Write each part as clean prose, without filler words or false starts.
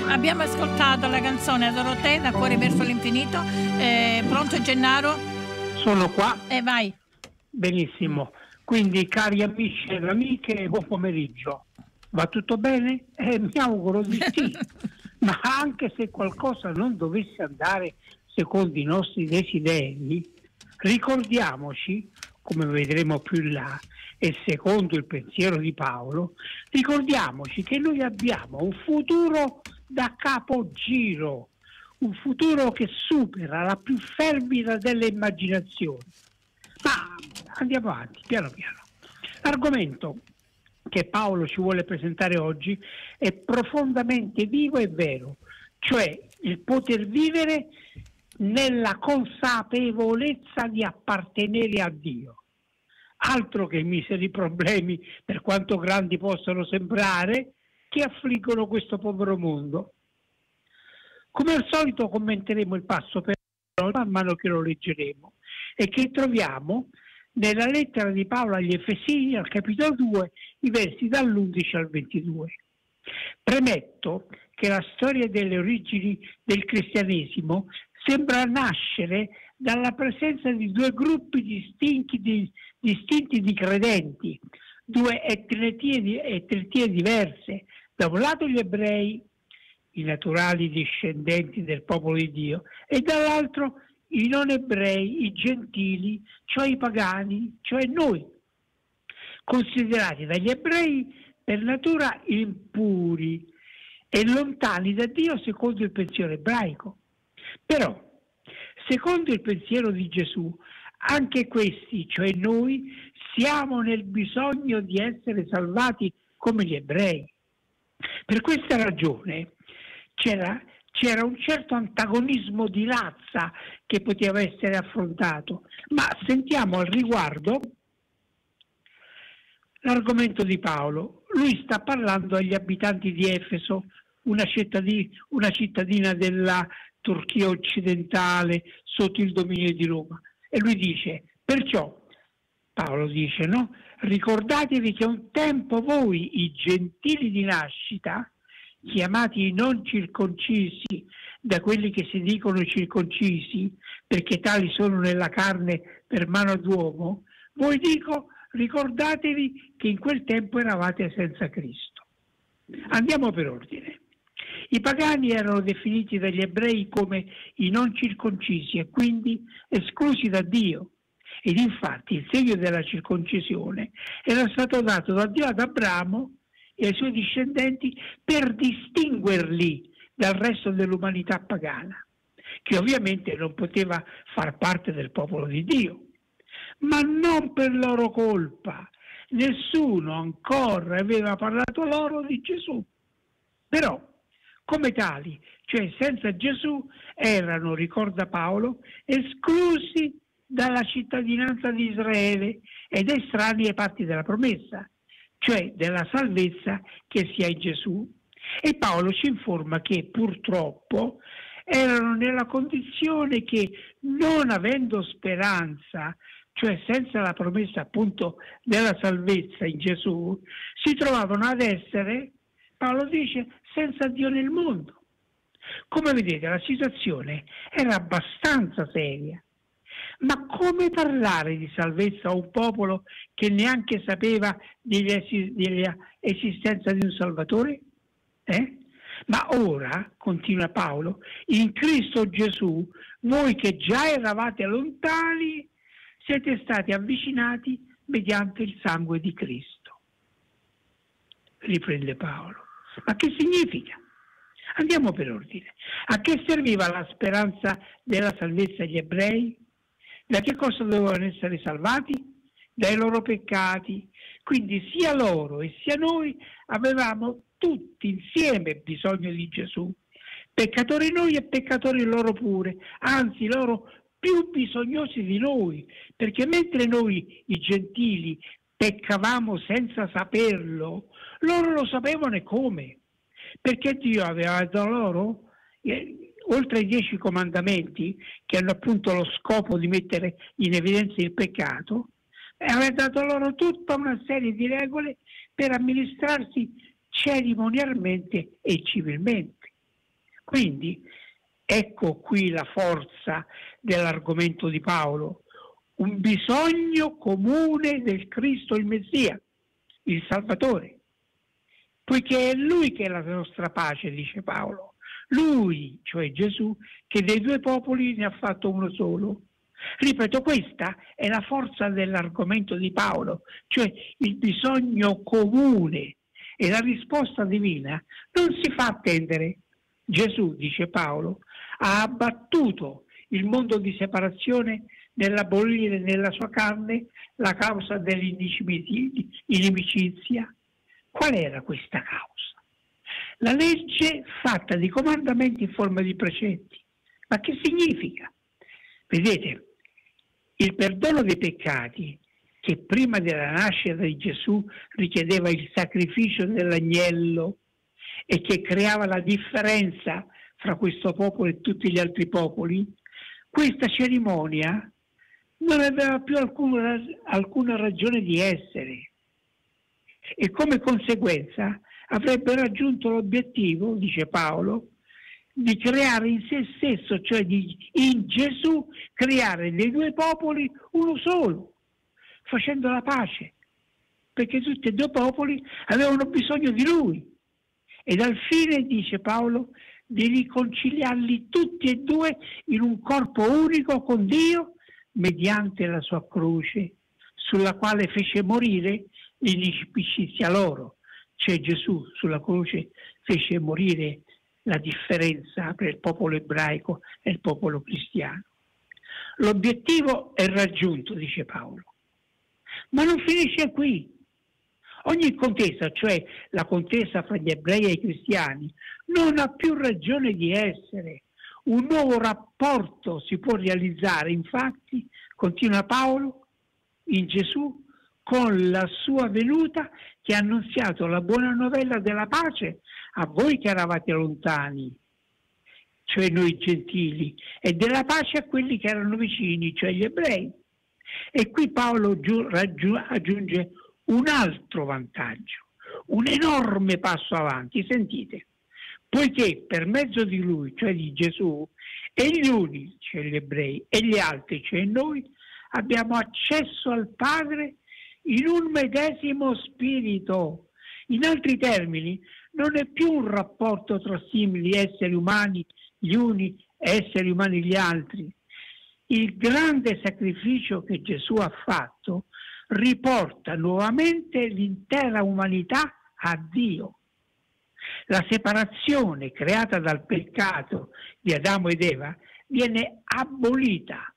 Abbiamo ascoltato la canzone Adoro te, da cuore verso l'infinito. Pronto Gennaro? Sono qua. Vai. Benissimo. Quindi, cari amici ed amiche, buon pomeriggio. Va tutto bene? Mi auguro di sì. Ma anche se qualcosa non dovesse andare secondo i nostri desideri, ricordiamoci, come vedremo più in là, e secondo il pensiero di Paolo, ricordiamoci che noi abbiamo un futuro da capogiro, un futuro che supera la più fervida delle immaginazioni. Ma andiamo avanti, piano piano. L'argomento che Paolo ci vuole presentare oggi è profondamente vivo e vero, cioè il poter vivere nella consapevolezza di appartenere a Dio. Altro che miseri problemi, per quanto grandi possano sembrare, che affliggono questo povero mondo. Come al solito commenteremo il passo per passo man mano che lo leggeremo e che troviamo nella lettera di Paolo agli Efesini al capitolo 2, i versi dall'11 al 22. Premetto che la storia delle origini del cristianesimo sembra nascere dalla presenza di due gruppi distinti di credenti, due etnie diverse. Da un lato gli ebrei, i naturali discendenti del popolo di Dio, e dall'altro i non ebrei, i gentili, cioè i pagani, cioè noi, considerati dagli ebrei per natura impuri e lontani da Dio secondo il pensiero ebraico. Però, secondo il pensiero di Gesù, anche questi, cioè noi, siamo nel bisogno di essere salvati come gli ebrei. Per questa ragione c'era un certo antagonismo di razza che poteva essere affrontato, ma sentiamo al riguardo l'argomento di Paolo. Lui sta parlando agli abitanti di Efeso, una cittadina della Turchia occidentale sotto il dominio di Roma, e lui dice: perciò Paolo dice, no? Ricordatevi che un tempo voi, i gentili di nascita, chiamati i non circoncisi da quelli che si dicono circoncisi, perché tali sono nella carne per mano d'uomo, voi dico, ricordatevi che in quel tempo eravate senza Cristo. Andiamo per ordine. I pagani erano definiti dagli ebrei come i non circoncisi e quindi esclusi da Dio. Ed infatti il segno della circoncisione era stato dato da Dio ad Abramo e ai suoi discendenti per distinguerli dal resto dell'umanità pagana, che ovviamente non poteva far parte del popolo di Dio. Ma non per loro colpa. Nessuno ancora aveva parlato loro di Gesù. Però, come tali, cioè senza Gesù, erano, ricorda Paolo, esclusi dalla cittadinanza di Israele ed estranei ai patti della promessa, cioè della salvezza che sia in Gesù. E Paolo ci informa che purtroppo erano nella condizione che, non avendo speranza, cioè senza la promessa appunto della salvezza in Gesù, si trovavano ad essere, Paolo dice, senza Dio nel mondo. Come vedete, la situazione era abbastanza seria. Ma come parlare di salvezza a un popolo che neanche sapeva dell'esistenza di un Salvatore? Ma ora, continua Paolo, in Cristo Gesù, voi che già eravate lontani, siete stati avvicinati mediante il sangue di Cristo. Riprende Paolo. Ma che significa? Andiamo per ordine. A che serviva la speranza della salvezza agli ebrei? Da che cosa dovevano essere salvati? Dai loro peccati. Quindi sia loro e sia noi avevamo tutti insieme bisogno di Gesù. Peccatori noi e peccatori loro pure, anzi loro più bisognosi di noi, perché mentre noi, i gentili, peccavamo senza saperlo, loro lo sapevano e come? Perché Dio aveva dato loro, oltre ai 10 comandamenti, che hanno appunto lo scopo di mettere in evidenza il peccato, aveva dato loro tutta una serie di regole per amministrarsi cerimonialmente e civilmente. Quindi ecco qui la forza dell'argomento di Paolo, un bisogno comune del Cristo il Messia, il Salvatore, poiché è Lui che è la nostra pace, dice Paolo. Lui, cioè Gesù, che dei due popoli ne ha fatto uno solo. Ripeto, questa è la forza dell'argomento di Paolo, cioè il bisogno comune, e la risposta divina non si fa attendere. Gesù, dice Paolo, ha abbattuto il mondo di separazione nell'abolire nella sua carne la causa dell'inimicizia. Qual era questa causa? La legge fatta di comandamenti in forma di precetti. Ma che significa? Vedete, il perdono dei peccati, che prima della nascita di Gesù richiedeva il sacrificio dell'agnello e che creava la differenza fra questo popolo e tutti gli altri popoli, questa cerimonia non aveva più alcuna ragione di essere e come conseguenza avrebbe raggiunto l'obiettivo, dice Paolo, di creare in se stesso, cioè in Gesù, creare dei due popoli uno solo, facendo la pace, perché tutti e due popoli avevano bisogno di Lui. E dal fine, dice Paolo, di riconciliarli tutti e due in un corpo unico con Dio mediante la sua croce, sulla quale fece morire l'inimicizia loro. Cioè Gesù sulla croce fece morire la differenza tra il popolo ebraico e il popolo cristiano. L'obiettivo è raggiunto, dice Paolo, ma non finisce qui. Ogni contesa, cioè la contesa fra gli ebrei e i cristiani, non ha più ragione di essere. Un nuovo rapporto si può realizzare, infatti, continua Paolo, in Gesù, con la sua venuta che ha annunziato la buona novella della pace a voi che eravate lontani, cioè noi gentili, e della pace a quelli che erano vicini, cioè gli ebrei. E qui Paolo aggiunge un altro vantaggio, un enorme passo avanti. Sentite, poiché per mezzo di lui, cioè di Gesù, e gli uni, cioè gli ebrei, e gli altri, cioè noi, abbiamo accesso al Padre in un medesimo spirito. In altri termini, non è più un rapporto tra simili esseri umani, gli uni e esseri umani gli altri. Il grande sacrificio che Gesù ha fatto riporta nuovamente l'intera umanità a Dio. La separazione creata dal peccato di Adamo ed Eva viene abolita.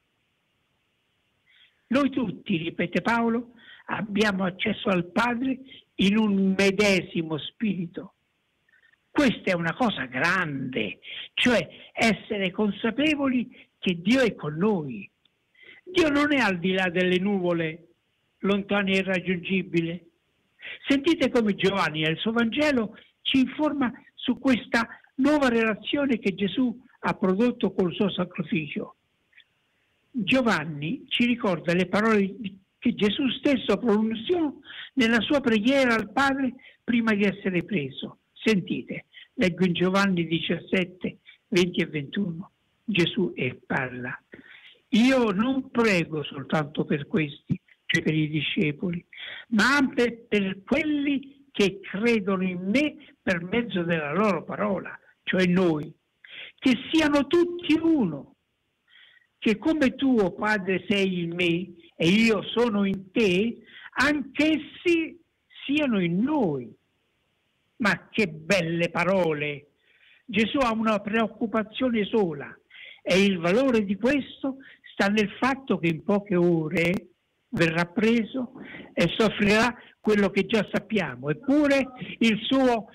Noi tutti, ripete Paolo, abbiamo accesso al Padre in un medesimo spirito. Questa è una cosa grande, cioè essere consapevoli che Dio è con noi. Dio non è al di là delle nuvole, lontano e irraggiungibile. Sentite come Giovanni nel suo Vangelo ci informa su questa nuova relazione che Gesù ha prodotto col suo sacrificio. Giovanni ci ricorda le parole che Gesù stesso pronunziò nella sua preghiera al Padre prima di essere preso. Sentite, leggo in Giovanni 17, 20 e 21. Gesù parla. Io non prego soltanto per questi, cioè per i discepoli, ma anche per quelli che credono in me per mezzo della loro parola, cioè noi, che siano tutti uno, che come tu, oh Padre, sei in me e io sono in te, anch'essi siano in noi. Ma che belle parole! Gesù ha una preoccupazione sola e il valore di questo sta nel fatto che in poche ore verrà preso e soffrirà quello che già sappiamo. Eppure il suo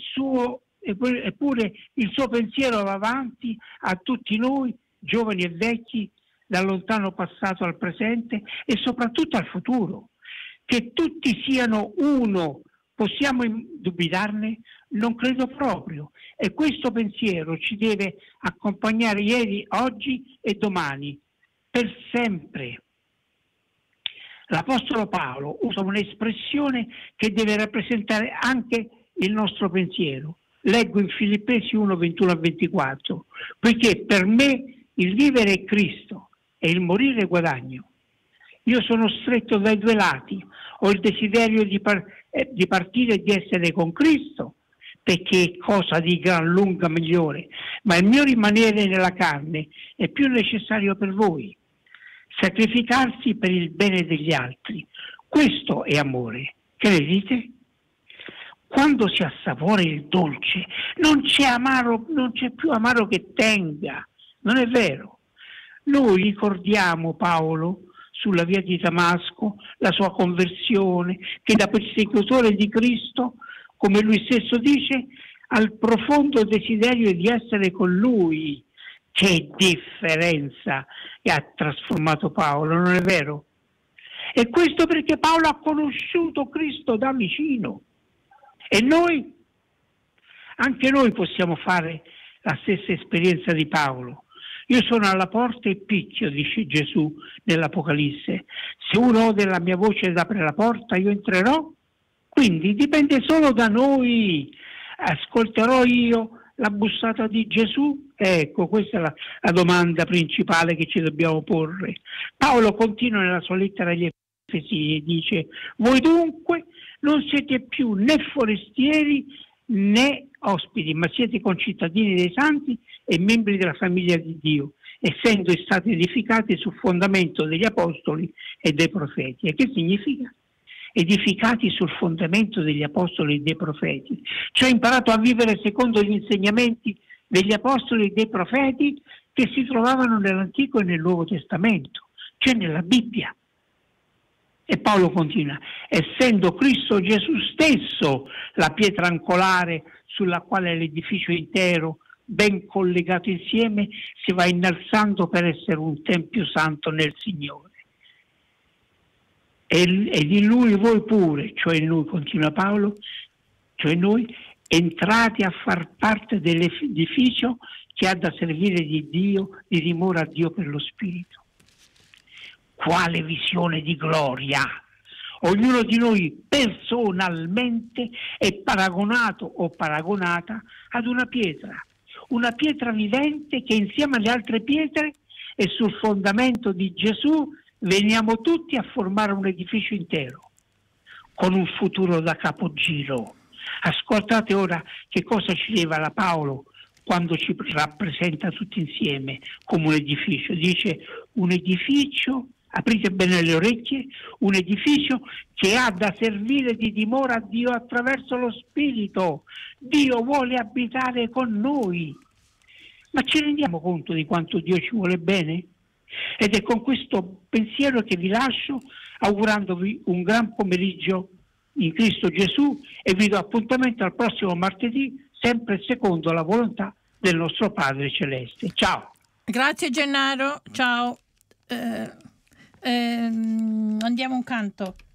pensiero va avanti a tutti noi, giovani e vecchi, dal lontano passato al presente e soprattutto al futuro. Che tutti siano uno, possiamo dubitarne? Non credo proprio. E questo pensiero ci deve accompagnare ieri, oggi e domani, per sempre. L'Apostolo Paolo usa un'espressione che deve rappresentare anche il nostro pensiero. Leggo in Filippesi 1, 21 a 24, poiché per me il vivere è Cristo e il morire è guadagno. Io sono stretto dai due lati, ho il desiderio di partire e di essere con Cristo, perché è cosa di gran lunga migliore, ma il mio rimanere nella carne è più necessario per voi. Sacrificarsi per il bene degli altri, questo è amore, credete? Quando si assapora il dolce non c'è più amaro che tenga, non è vero? Noi ricordiamo Paolo sulla via di Damasco, la sua conversione, che da persecutore di Cristo, come lui stesso dice, ha il profondo desiderio di essere con lui. Che differenza che ha trasformato Paolo, non è vero? E questo perché Paolo ha conosciuto Cristo da vicino. E noi, anche noi possiamo fare la stessa esperienza di Paolo. Io sono alla porta e picchio, dice Gesù nell'Apocalisse. Se uno ode la mia voce ed apre la porta, io entrerò. Quindi dipende solo da noi. Ascolterò io la bussata di Gesù? Ecco, questa è la domanda principale che ci dobbiamo porre. Paolo continua nella sua lettera agli Efesini e dice: voi dunque non siete più né forestieri né ospiti, ma siete concittadini dei santi e membri della famiglia di Dio, essendo stati edificati sul fondamento degli apostoli e dei profeti. E che significa? Edificati sul fondamento degli apostoli e dei profeti, cioè imparato a vivere secondo gli insegnamenti degli apostoli e dei profeti che si trovavano nell'Antico e nel Nuovo Testamento, cioè nella Bibbia. E Paolo continua: essendo Cristo Gesù stesso la pietra angolare sulla quale l'edificio intero, ben collegato insieme, si va innalzando per essere un tempio santo nel Signore. Ed in lui voi pure, cioè in lui, continua Paolo, cioè noi, entrati a far parte dell'edificio che ha da servire di Dio, di dimora a Dio per lo Spirito. Quale visione di gloria! Ognuno di noi personalmente è paragonato o paragonata ad una pietra vivente che insieme alle altre pietre e sul fondamento di Gesù veniamo tutti a formare un edificio intero, con un futuro da capogiro. Ascoltate ora che cosa ci rivela Paolo quando ci rappresenta tutti insieme come un edificio. Dice: un edificio, aprite bene le orecchie, un edificio che ha da servire di dimora a Dio attraverso lo Spirito. Dio vuole abitare con noi. Ma ci rendiamo conto di quanto Dio ci vuole bene? Ed è con questo pensiero che vi lascio, augurandovi un gran pomeriggio in Cristo Gesù, e vi do appuntamento al prossimo martedì, sempre secondo la volontà del nostro Padre Celeste. Ciao. Grazie Gennaro, ciao. Andiamo un canto.